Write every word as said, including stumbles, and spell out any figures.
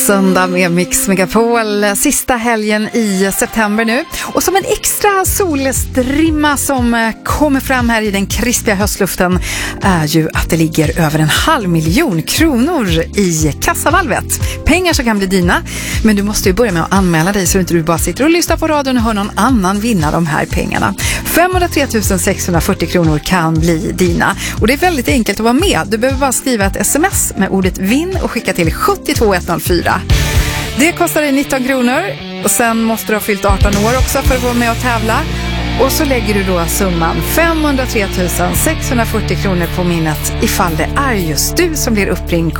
Söndag med Mix Megapol, sista helgen i september nu. Och som en extra solstrimma som kommer fram här i den krispiga höstluften är ju att det ligger över en halv miljon kronor i kassavalvet. Pengar som kan bli dina, men du måste ju börja med att anmäla dig så att du inte bara sitter och lyssnar på radion och hör någon annan vinna de här pengarna. femhundratre tusen sexhundrafyrtio kronor kan bli dina. Och det är väldigt enkelt att vara med. Du behöver bara skriva ett sms med ordet vinn och skicka till sju två ett noll fyra. Det kostar dig nitton kronor och sen måste du ha fyllt arton år också för att vara med och tävla. Och så lägger du då summan femhundratre tusen sexhundrafyrtio kronor på minnet ifall det är just du som blir uppringd